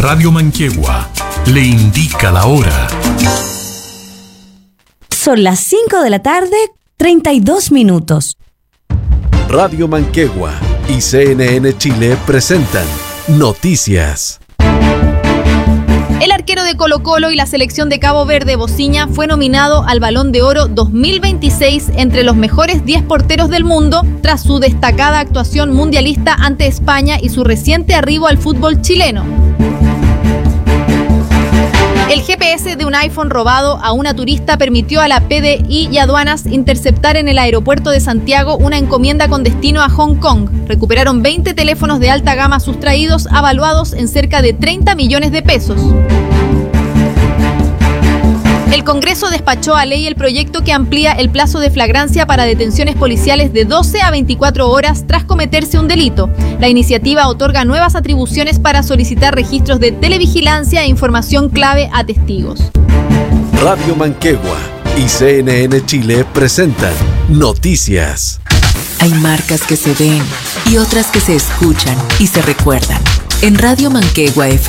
Radio Manquehue le indica la hora. Son las 5 de la tarde, 32 minutos. Radio Manquehue y CNN Chile presentan Noticias. El arquero de Colo-Colo y la selección de Cabo Verde, Bociña, fue nominado al Balón de Oro 2026 entre los mejores 10 porteros del mundo tras su destacada actuación mundialista ante España y su reciente arribo al fútbol chileno. El GPS de un iPhone robado a una turista permitió a la PDI y aduanas interceptar en el aeropuerto de Santiago una encomienda con destino a Hong Kong. Recuperaron 20 teléfonos de alta gama sustraídos, avaluados en cerca de 30 millones de pesos. El Congreso despachó a ley el proyecto que amplía el plazo de flagrancia para detenciones policiales de 12 a 24 horas tras cometerse un delito. La iniciativa otorga nuevas atribuciones para solicitar registros de televigilancia e información clave a testigos. Radio Manquehue y CNN Chile presentan Noticias. Hay marcas que se ven y otras que se escuchan y se recuerdan. En Radio Manquehue